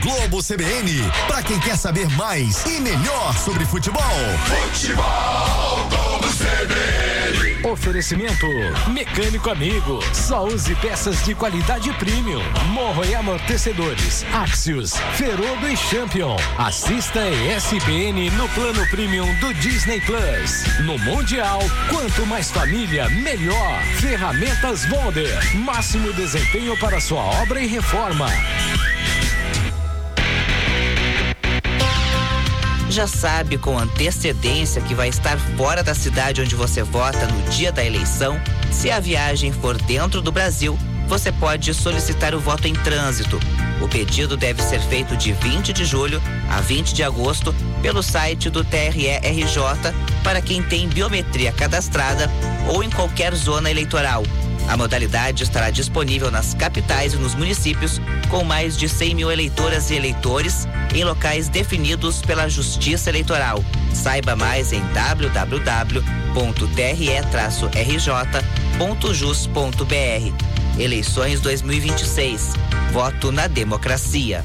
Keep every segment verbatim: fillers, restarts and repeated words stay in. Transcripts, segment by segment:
Globo C B N, para quem quer saber mais e melhor sobre futebol. Futebol Globo C B N. Oferecimento Mecânico Amigo, só use peças de qualidade premium. Morro e amortecedores, Axios, Ferodo e Champion. Assista a E S P N no plano premium do Disney Plus. No Mundial, quanto mais família, melhor. Ferramentas Bonder, máximo desempenho para sua obra e reforma. Já sabe com antecedência que vai estar fora da cidade onde você vota no dia da eleição? Se a viagem for dentro do Brasil, você pode solicitar o voto em trânsito. O pedido deve ser feito de vinte de julho a vinte de agosto pelo site do T R E R J para quem tem biometria cadastrada ou em qualquer zona eleitoral. A modalidade estará disponível nas capitais e nos municípios com mais de cem mil eleitoras e eleitores em locais definidos pela Justiça Eleitoral. Saiba mais em w w w ponto t r e r j ponto jus ponto b r. Eleições dois mil e vinte e seis. Voto na democracia.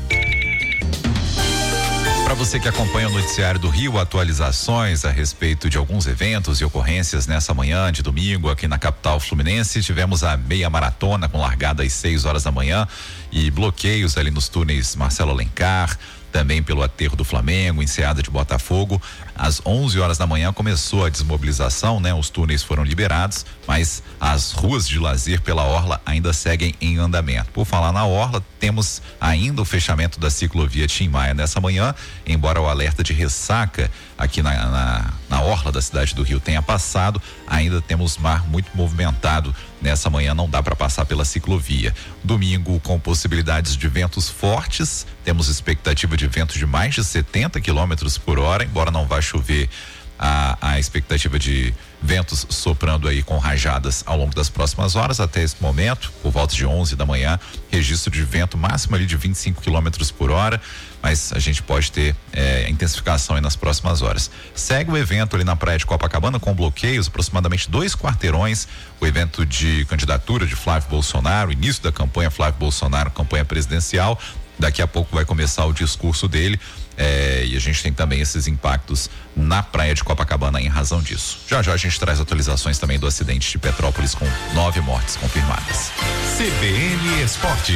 Para você que acompanha o Noticiário do Rio, atualizações a respeito de alguns eventos e ocorrências nessa manhã de domingo aqui na capital fluminense. Tivemos a meia maratona com largada às seis horas da manhã e bloqueios ali nos túneis Marcelo Alencar, também pelo aterro do Flamengo, Enseada de Botafogo. Às onze horas da manhã começou a desmobilização, né? Os túneis foram liberados, mas as ruas de lazer pela orla ainda seguem em andamento. Por falar na orla, temos ainda o fechamento da ciclovia Tim Maia nessa manhã, embora o alerta de ressaca aqui na, na, na orla da cidade do Rio tenha passado, ainda temos mar muito movimentado nessa manhã, não dá para passar pela ciclovia. Domingo com possibilidades de ventos fortes, temos expectativa de ventos de mais de setenta quilômetros por hora, embora não vá chover. A, a expectativa de ventos soprando aí com rajadas ao longo das próximas horas. Até esse momento, por volta de onze da manhã, registro de vento máximo ali de vinte e cinco quilômetros por hora, mas a gente pode ter é, intensificação aí nas próximas horas. Segue o evento ali na praia de Copacabana com bloqueios, aproximadamente dois quarteirões, o evento de candidatura de Flávio Bolsonaro, início da campanha Flávio Bolsonaro, campanha presidencial. Daqui a pouco vai começar o discurso dele. É, e a gente tem também esses impactos na praia de Copacabana em razão disso. Já já a gente traz atualizações também do acidente de Petrópolis com nove mortes confirmadas. C B N Esportes.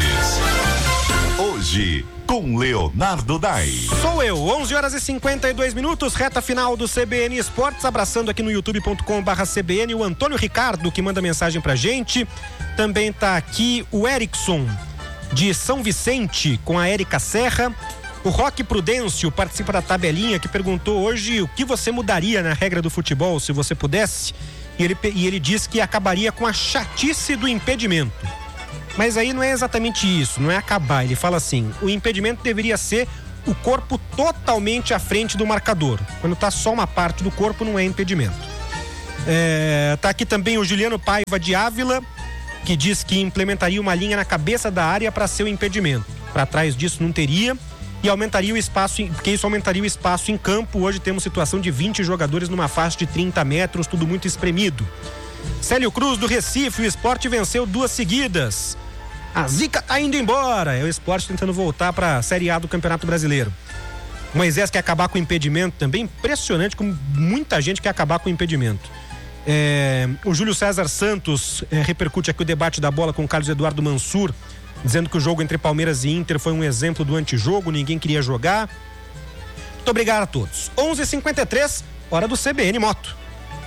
Hoje com Leonardo Dai. Sou eu, onze horas e cinquenta e dois minutos, reta final do C B N Esportes, abraçando aqui no youtube ponto com barra C B N o Antônio Ricardo, que manda mensagem pra gente. Também tá aqui o Erickson de São Vicente com a Érica Serra. O Roque Prudêncio participa da tabelinha, que perguntou hoje o que você mudaria na regra do futebol se você pudesse, e ele, e ele diz que acabaria com a chatice do impedimento. Mas aí não é exatamente isso, não é acabar. Ele fala assim, o impedimento deveria ser o corpo totalmente à frente do marcador. Quando tá só uma parte do corpo, não é impedimento. É, tá aqui também o Juliano Paiva de Ávila, que diz que implementaria uma linha na cabeça da área para ser o impedimento. Para trás disso não teria. E aumentaria o espaço, porque isso aumentaria o espaço em campo. Hoje temos situação de vinte jogadores numa faixa de trinta metros, tudo muito espremido. Célio Cruz do Recife, o Sport venceu duas seguidas. A zica tá indo embora. É o Sport tentando voltar para a Série A do Campeonato Brasileiro. Moisés quer acabar com o impedimento também. Impressionante como muita gente quer acabar com o impedimento. É, o Júlio César Santos é, repercute aqui o debate da bola com o Carlos Eduardo Mansur, dizendo que o jogo entre Palmeiras e Inter foi um exemplo do antijogo, ninguém queria jogar. Muito obrigado a todos. onze e cinquenta e três, hora do C B N Moto.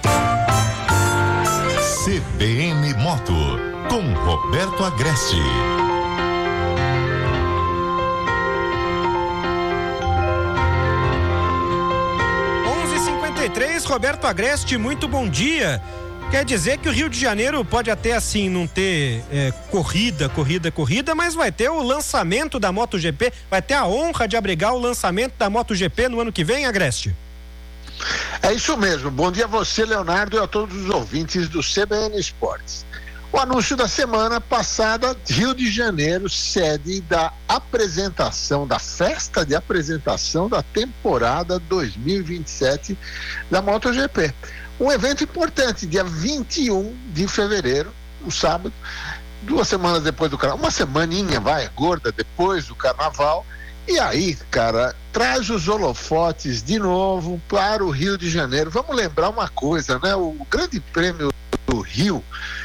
C B N Moto, com Roberto Agreste. onze e cinquenta e três, Roberto Agreste, muito bom dia. Quer dizer que o Rio de Janeiro pode até assim não ter é, corrida, corrida, corrida, mas vai ter o lançamento da MotoGP, vai ter a honra de abrigar o lançamento da MotoGP no ano que vem, Agreste? É isso mesmo. Bom dia a você, Leonardo, e a todos os ouvintes do C B N Esportes. O anúncio da semana passada, Rio de Janeiro, sede da apresentação, da festa de apresentação da temporada dois mil e vinte e sete da MotoGP. Um evento importante, dia vinte e um de fevereiro, um sábado, duas semanas depois do carnaval, uma semaninha, vai, gorda, depois do carnaval, E aí, cara, traz os holofotes de novo para o Rio de Janeiro. Vamos lembrar uma coisa, né? O Grande Prêmio do Rio,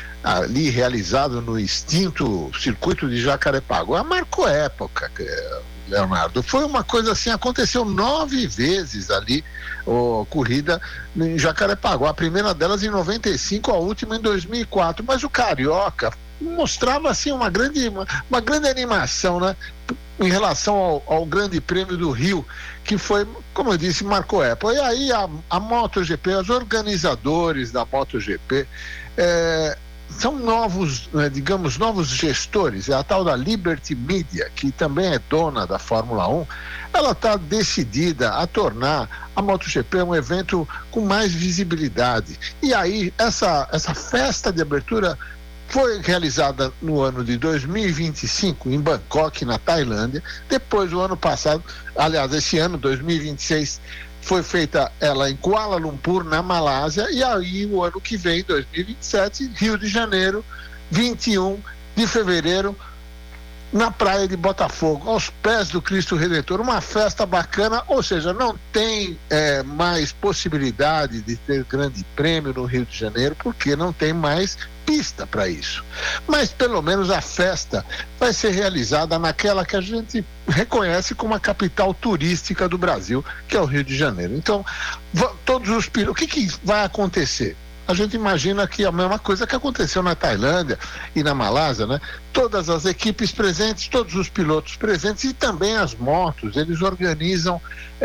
ali realizado no extinto circuito de Jacarepaguá, marcou época, Leonardo. Foi uma coisa assim, aconteceu nove vezes ali, a corrida em Jacarepaguá, a primeira delas em noventa e cinco, a última em dois mil e quatro, mas o Carioca mostrava assim uma grande, uma, uma grande animação, né, em relação ao, ao Grande Prêmio do Rio, que foi, como eu disse, marcou época. E aí a, a MotoGP, os organizadores da MotoGP, é, são novos, né, digamos, novos gestores. É a tal da Liberty Media, que também é dona da Fórmula um. Ela está decidida a tornar a MotoGP um evento com mais visibilidade. E aí essa, essa festa de abertura foi realizada no ano de dois mil e vinte e cinco em Bangkok, na Tailândia. Depois, o ano passado, aliás, esse ano, dois mil e vinte e seis, foi feita ela em Kuala Lumpur, na Malásia. E aí, o ano que vem, dois mil e vinte e sete, Rio de Janeiro, vinte e um de fevereiro, na praia de Botafogo, aos pés do Cristo Redentor. Uma festa bacana, ou seja, não tem é, mais possibilidade de ter grande prêmio no Rio de Janeiro, porque não tem mais pista para isso. Mas pelo menos a festa vai ser realizada naquela que a gente reconhece como a capital turística do Brasil, que é o Rio de Janeiro. Então, todos os pilotos, o que, que vai acontecer? A gente imagina que a mesma coisa que aconteceu na Tailândia e na Malásia, né? Todas as equipes presentes, todos os pilotos presentes e também as motos, eles organizam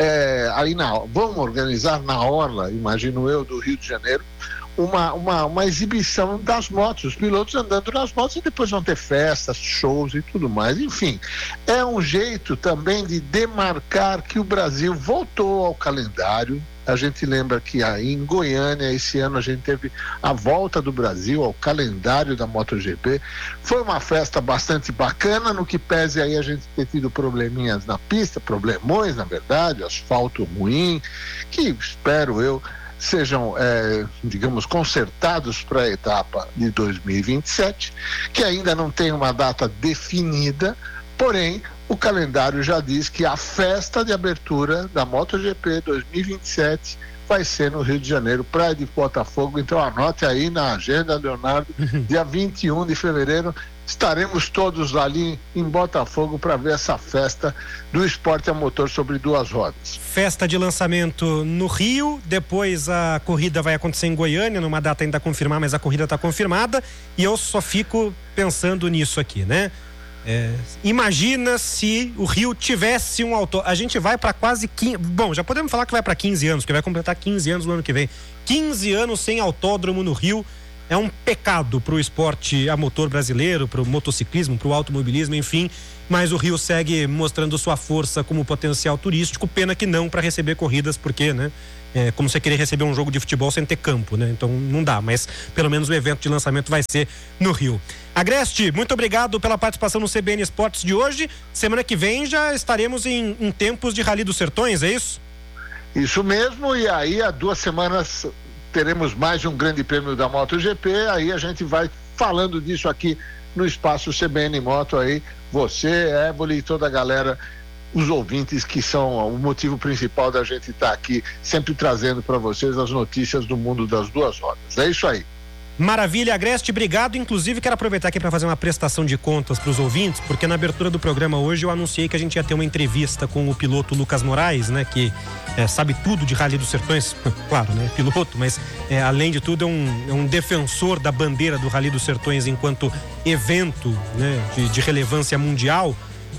é, aí na, vão organizar na orla, imagino eu, do Rio de Janeiro, uma, uma, uma exibição das motos, os pilotos andando nas motos, e depois vão ter festas, shows e tudo mais. Enfim, é um jeito também de demarcar que o Brasil voltou ao calendário. A gente lembra que aí em Goiânia, esse ano, a gente teve a volta do Brasil ao calendário da MotoGP. Foi uma festa bastante bacana, no que pese aí a gente ter tido probleminhas na pista, problemões, na verdade, asfalto ruim, que espero eu sejam, é, digamos, consertados para a etapa de dois mil e vinte e sete, que ainda não tem uma data definida, porém o calendário já diz que a festa de abertura da MotoGP dois mil e vinte e sete vai ser no Rio de Janeiro, praia de Botafogo. Então anote aí na agenda, Leonardo, dia vinte e um de fevereiro estaremos todos ali em Botafogo para ver essa festa do esporte a motor sobre duas rodas. Festa de lançamento no Rio, depois a corrida vai acontecer em Goiânia, numa data ainda a confirmar, mas a corrida está confirmada, e eu só fico pensando nisso aqui, né? É, imagina se o Rio tivesse um autódromo. A gente vai para quase quinze, bom, já podemos falar que vai para quinze anos, que vai completar quinze anos no ano que vem. quinze anos sem autódromo no Rio é um pecado para o esporte a motor brasileiro, para o motociclismo, para o automobilismo, enfim. Mas o Rio segue mostrando sua força como potencial turístico. Pena que não para receber corridas, porque, né? É como você querer receber um jogo de futebol sem ter campo, né? Então não dá, mas pelo menos o evento de lançamento vai ser no Rio. Agreste, muito obrigado pela participação no C B N Esportes de hoje. Semana que vem já estaremos em, em tempos de Rally dos Sertões, é isso? Isso mesmo, e aí há duas semanas teremos mais um grande prêmio da MotoGP, aí a gente vai falando disso aqui no espaço C B N Moto aí, você, Éboli e toda a galera, os ouvintes que são o motivo principal da gente estar aqui sempre trazendo para vocês as notícias do mundo das duas rodas. É isso aí. Maravilha, Agreste, obrigado. Inclusive quero aproveitar aqui para fazer uma prestação de contas para os ouvintes, porque na abertura do programa hoje eu anunciei que a gente ia ter uma entrevista com o piloto Lucas Moraes, né, que é, sabe tudo de Rally dos Sertões, claro, né, piloto, mas é, além de tudo é um, é um defensor da bandeira do Rally dos Sertões enquanto evento, né, de, de relevância mundial.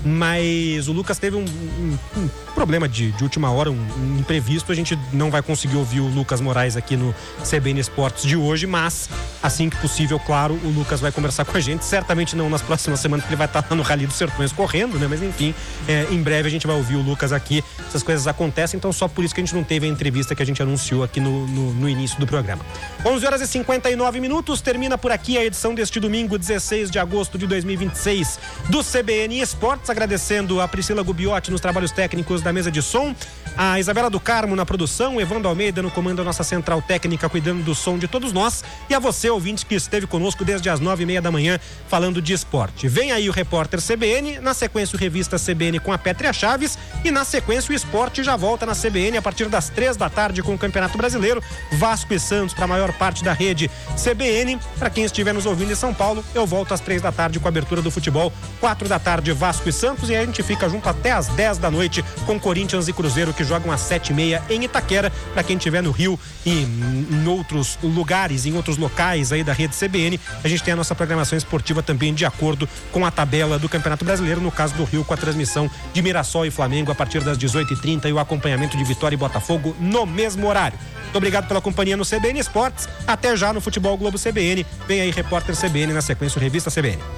Mas o Lucas teve um, um, um problema de, de última hora, um, um imprevisto. A gente não vai conseguir ouvir o Lucas Moraes aqui no C B N Esportes de hoje, mas assim que possível, claro, o Lucas vai conversar com a gente. Certamente não nas próximas semanas, porque ele vai estar lá no Rally dos Sertões correndo, né? Mas enfim, é, em breve a gente vai ouvir o Lucas aqui. Essas coisas acontecem, então só por isso que a gente não teve a entrevista que a gente anunciou aqui no, no, no início do programa. onze horas e cinquenta e nove minutos, termina por aqui a edição deste domingo, dezesseis de agosto de dois mil e vinte e seis do C B N Esportes. Agradecendo a Priscila Gubiotti nos trabalhos técnicos da da mesa de som, a Isabela do Carmo na produção, Evandro Almeida no comando da nossa central técnica, cuidando do som de todos nós, e a você, ouvinte, que esteve conosco desde as nove e meia da manhã, falando de esporte. Vem aí o repórter C B N, na sequência o Revista C B N com a Pétria Chaves, e na sequência o esporte já volta na C B N a partir das três da tarde com o Campeonato Brasileiro, Vasco e Santos para a maior parte da rede C B N. Para quem estiver nos ouvindo em São Paulo, eu volto às três da tarde com a abertura do futebol, quatro da tarde Vasco e Santos, e aí a gente fica junto até às dez da noite com Corinthians e Cruzeiro, que jogam às sete e meia em Itaquera. Para quem estiver no Rio e em outros lugares, em outros locais aí da rede C B N, a gente tem a nossa programação esportiva também de acordo com a tabela do Campeonato Brasileiro, no caso do Rio, com a transmissão de Mirassol e Flamengo a partir das dezoito e trinta e o acompanhamento de Vitória e Botafogo no mesmo horário. Muito obrigado pela companhia no C B N Esportes. Até já no Futebol Globo C B N. Vem aí repórter C B N, na sequência o Revista C B N.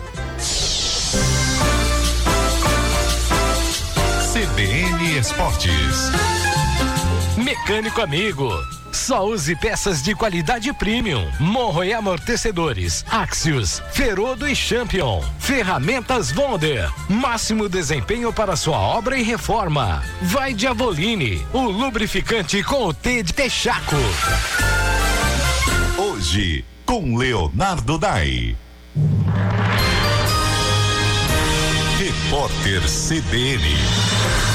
C B N Esportes. Mecânico amigo, só use peças de qualidade premium. Morro e amortecedores, Axios, Ferodo e Champion. Ferramentas Wonder, máximo desempenho para sua obra e reforma. Vai de Avoline, o lubrificante com o T de Texaco. Hoje, com Leonardo Dai. Repórter C B N.